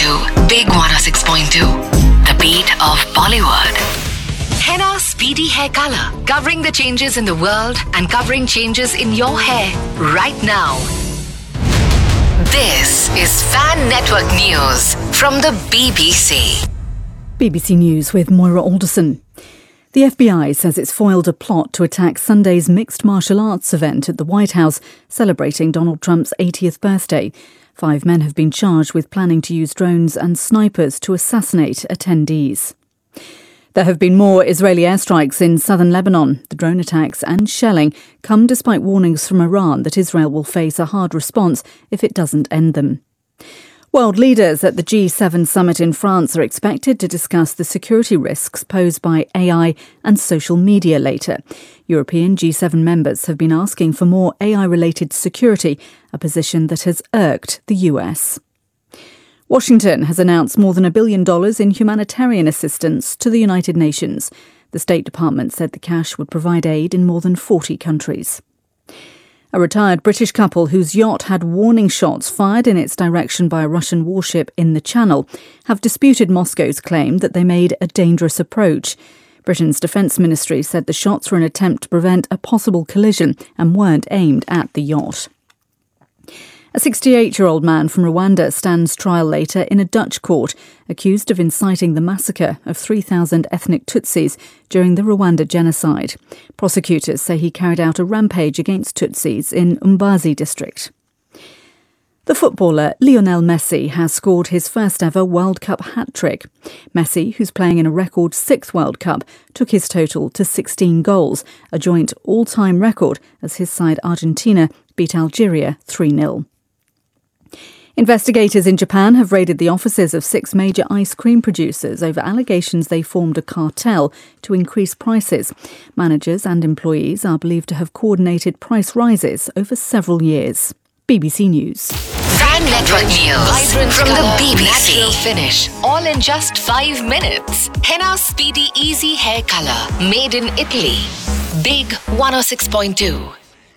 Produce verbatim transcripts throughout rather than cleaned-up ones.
to Big one oh six point two, the beat of Bollywood. Henna Speedy Hair Color, covering the changes in the world and covering changes in your hair right now. This is Fan Network News from the B B C. B B C News with Moira Alderson. The F B I says it's foiled a plot to attack Sunday's mixed martial arts event at the White House, celebrating Donald Trump's eightieth birthday. Five men have been charged with planning to use drones and snipers to assassinate attendees. There have been more Israeli airstrikes in southern Lebanon. The drone attacks and shelling come despite warnings from Iran that Israel will face a hard response if it doesn't end them. World leaders at the G seven summit in France are expected to discuss the security risks posed by A I and social media later. European G seven members have been asking for more A I-related security, a position that has irked the U S. Washington has announced more than a billion dollars in humanitarian assistance to the United Nations. The State Department said the cash would provide aid in more than forty countries. A retired British couple whose yacht had warning shots fired in its direction by a Russian warship in the Channel have disputed Moscow's claim that they made a dangerous approach. Britain's Defence Ministry said the shots were an attempt to prevent a possible collision and weren't aimed at the yacht. A sixty-eight-year-old man from Rwanda stands trial later in a Dutch court, accused of inciting the massacre of three thousand ethnic Tutsis during the Rwanda genocide. Prosecutors say he carried out a rampage against Tutsis in Umbazi district. The footballer Lionel Messi has scored his first ever World Cup hat-trick. Messi, who's playing in a record sixth World Cup, took his total to sixteen goals, a joint all-time record as his side Argentina beat Algeria three nil. Investigators in Japan have raided the offices of six major ice cream producers over allegations they formed a cartel to increase prices. Managers and employees are believed to have coordinated price rises over several years. B B C News. Fan Network News Vibrant from color, the B B C. Natural finish, all in just five minutes. Henna Speedy Easy Hair Color, made in Italy. Big one oh six point two.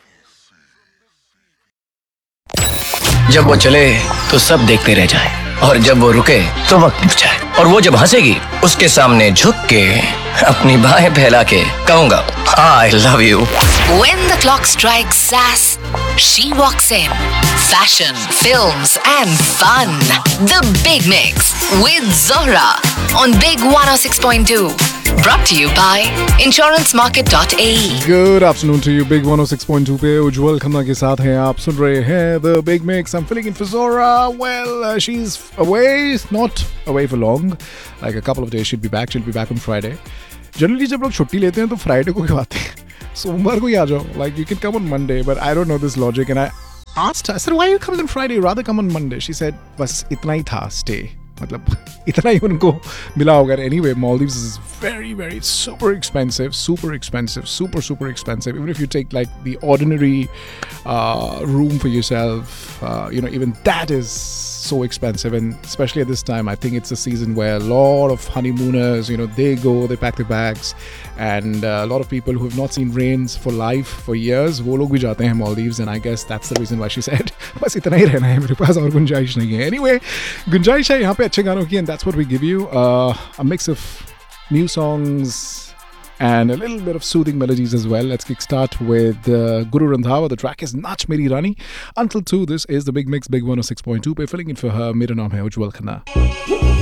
जब वो चले तो सब देखते रह जाएं, और जब वो रुके तो वक्त रुक जाए, और वो जब हंसेगी उसके सामने झुक के अपनी बाहें फैला के कहूँगा I love you. When the clock strikes sass, she walks in. Fashion, films and fun. The Big Mix with Zohra on Big one oh six point two. Brought to you by insurance market dot a e. Good afternoon to you. Big one oh six point two पे उज्जवल खन्ना के साथ हैं आप सुन रहे हैं The Big Mix. I'm filling in for Zora. Well, uh, she's away, not away for long. Like a couple of days she'll be back. She'll be back on Friday. Generally जब लोग छुट्टी लेते हैं तो Friday को क्यों आते हैं? सोमवार को ही आ जाओ. Like you can come on Monday, but I don't know this logic. And I asked her, I said, why are you coming on Friday? Rather come on Monday. She said, बस इतना ही था stay. मतलब इतना ही उनको मिला होगा. Anyway, Maldives is very, very super expensive, super expensive, super, super expensive. Even if you take like the ordinary uh, room for yourself, uh, you know, even that is so expensive. And especially at this time, I think it's a season where a lot of honeymooners, you know, they go, they pack their bags. And uh, a lot of people who have not seen rains for life for years, वो लोग भी जाते हैं Maldives. And I guess that's the reason why she said, बस इतना ही रहना है, मेरे पास और गुंजाइश नहीं है. Anyway, गुंजाइश है यहाँ पे अच्छे गानों की, and that's what we give you. Uh, a mix of new songs and a little bit of soothing melodies as well. Let's kickstart with uh, Guru Randhawa. The track is Nach Meri Rani. Until two, this is the Big Mix, Big one oh six point two. Pe filling in for her. Mera naam hai Ujjwal Khanna.